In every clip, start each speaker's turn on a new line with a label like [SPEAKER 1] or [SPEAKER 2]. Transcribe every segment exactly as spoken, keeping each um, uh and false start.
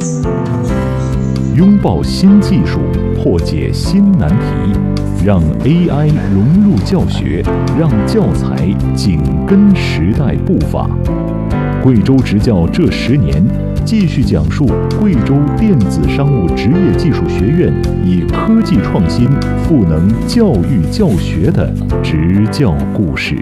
[SPEAKER 1] 拥抱新技术，破解新难题，让 A I 融入教学，让教材紧跟时代步伐。贵州执教这十年，继续讲述贵州电子商务职业技术学院以科技创新赋能教育教学的执教故事。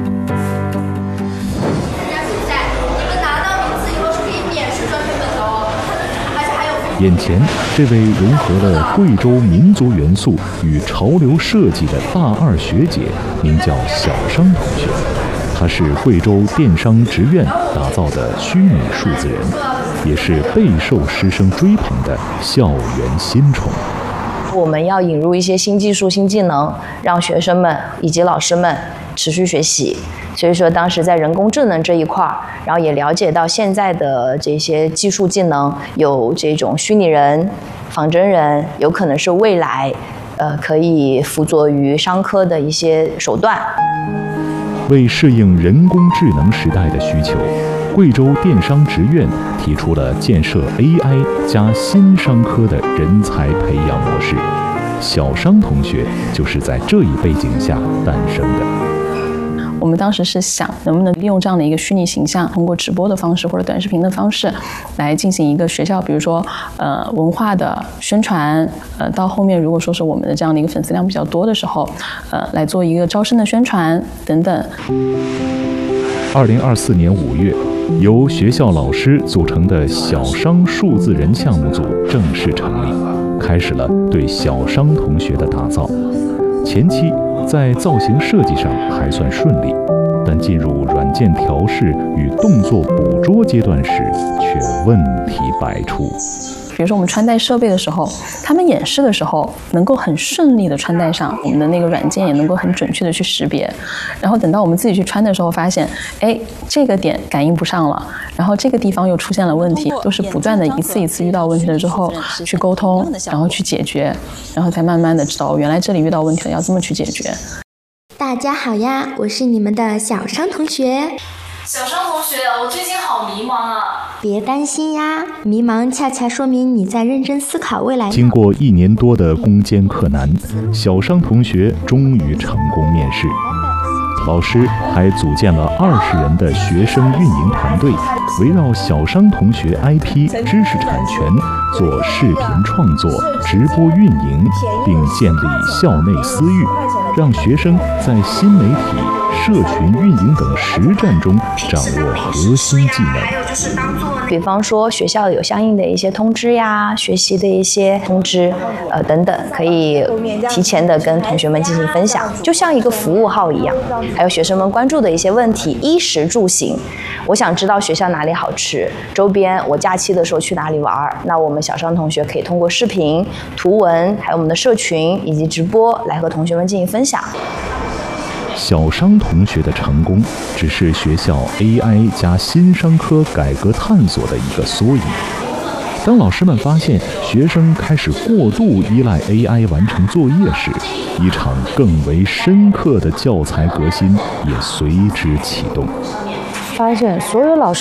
[SPEAKER 1] 眼前这位融合了贵州民族元素与潮流设计的大二学姐，名叫小商同学。她是贵州电商职院打造的虚拟数字人，也是备受师生追捧的校园新宠。
[SPEAKER 2] 我们要引入一些新技术、新技能，让学生们以及老师们持续学习。所以说，当时在人工智能这一块，然后也了解到现在的这些技术技能，有这种虚拟人、仿真人，有可能是未来，呃，可以辅佐于商科的一些手段。
[SPEAKER 1] 为适应人工智能时代的需求，贵州电商职院提出了建设 A I 加新商科的人才培养模式。小商同学就是在这一背景下诞生的。
[SPEAKER 3] 我们当时是想，能不能利用这样的一个虚拟形象，通过直播的方式或者短视频的方式，来进行一个学校，比如说呃文化的宣传，呃到后面如果说是我们的这样的一个粉丝量比较多的时候，呃来做一个招生的宣传等等。
[SPEAKER 1] 二零二四年五月，由学校老师组成的小商数字人项目组正式成立，开始了对小商同学的打造。前期在造型设计上还算顺利，但进入软件调试与动作捕捉阶段时，却问题百出。
[SPEAKER 3] 比如说我们穿戴设备的时候，他们演示的时候能够很顺利的穿戴上，我们的那个软件也能够很准确的去识别。然后等到我们自己去穿的时候，发现，哎，这个点感应不上了，然后这个地方又出现了问题，都是不断的一次一次遇到问题了之后去沟通，然后去解决，然后才慢慢的知道原来这里遇到问题了，要这么去解决。
[SPEAKER 4] 大家好呀，我是你们的小商同学。
[SPEAKER 5] 小商同学，我最近好迷茫啊。
[SPEAKER 4] 别担心呀，迷茫恰恰说明你在认真思考未来。
[SPEAKER 1] 经过一年多的攻坚克难，小商同学终于成功面试。老师还组建了二十人的学生运营团队，围绕小商同学 I P 知识产权做视频创作、直播运营，并建立校内私域，让学生在新媒体、社群运营等实战中掌握核心技能。
[SPEAKER 2] 比方说学校有相应的一些通知呀，学习的一些通知，呃等等，可以提前的跟同学们进行分享，就像一个服务号一样。还有学生们关注的一些问题，衣食住行，我想知道学校哪里好吃，周边我假期的时候去哪里玩，那我们小商同学可以通过视频、图文，还有我们的社群以及直播来和同学们进行分享。
[SPEAKER 1] 小商同学的成功，只是学校 A I 加新商科改革探索的一个缩影。当老师们发现学生开始过度依赖 A I 完成作业时，一场更为深刻的教材革新也随之启动。
[SPEAKER 6] 发现所有老师